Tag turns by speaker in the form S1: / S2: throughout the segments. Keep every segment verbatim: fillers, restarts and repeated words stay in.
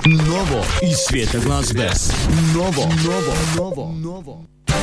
S1: Novo iz svijeta glazbe. Novo, novo, novo, novo.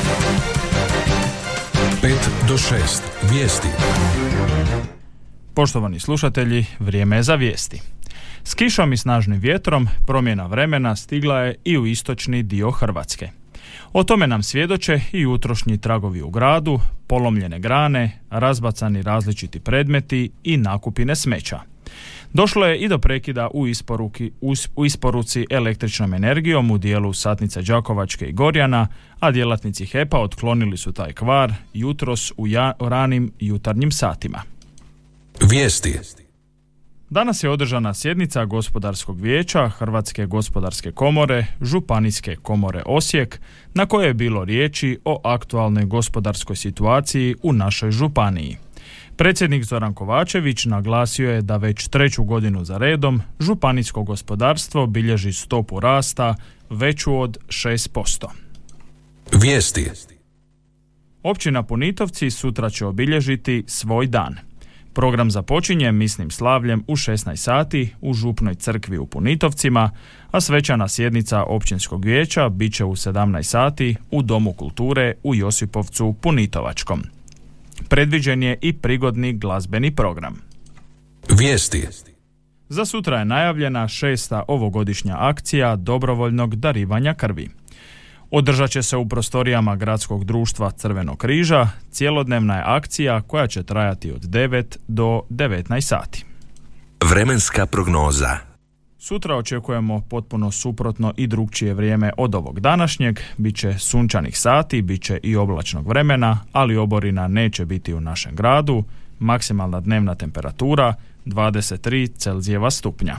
S2: pet do šest. Vijesti.
S3: Poštovani slušatelji, vrijeme je za vijesti. S kišom i snažnim vjetrom promjena vremena stigla je i u istočni dio Hrvatske. O tome nam svjedoče i jutrošnji tragovi u gradu, polomljene grane, razbacani različiti predmeti i nakupine smeća. Došlo je i do prekida u, isporuki, u isporuci električnom energijom u dijelu satnice Đakovačke i Gorjana, a djelatnici H E P-a otklonili su taj kvar jutros u ja, ranim jutarnjim satima.
S2: Vijesti.
S3: Danas je održana sjednica Gospodarskog vijeća Hrvatske gospodarske komore, Županijske komore Osijek, na kojoj je bilo riječi o aktualnoj gospodarskoj situaciji u našoj županiji. Predsjednik Zoran Kovačević naglasio je da već treću godinu za redom županijsko gospodarstvo bilježi stopu rasta veću od šest posto.
S2: Vijesti.
S3: Općina Punitovci sutra će obilježiti svoj dan. Program započinje misnim slavljem u šesnaest sati u Župnoj crkvi u Punitovcima, a svečana sjednica općinskog vijeća bit će u sedamnaest sati u Domu kulture u Josipovcu Punitovačkom. Predviđen je i prigodni glazbeni program.
S2: Vijesti.
S3: Za sutra je najavljena šesta ovogodišnja akcija dobrovoljnog darivanja krvi. Održat će se u prostorijama Gradskog društva Crvenog križa. Cjelodnevna je akcija koja će trajati od devet do devetnaest sati.
S2: Vremenska prognoza.
S3: Sutra očekujemo potpuno suprotno i drukčije vrijeme od ovog današnjeg. Biće sunčanih sati, bit će i oblačnog vremena, ali oborina neće biti u našem gradu. Maksimalna dnevna temperatura dvadeset tri Celzijeva stupnja.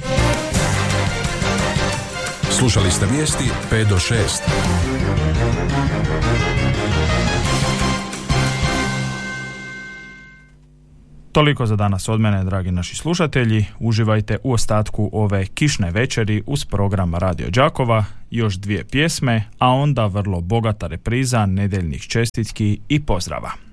S2: Slušali ste vijesti pet do šest.
S3: Toliko za danas od mene, dragi naši slušatelji. Uživajte u ostatku ove kišne večeri uz program Radio Đakova, još dvije pjesme, a onda vrlo bogata repriza nedjeljnih čestitki i pozdrava.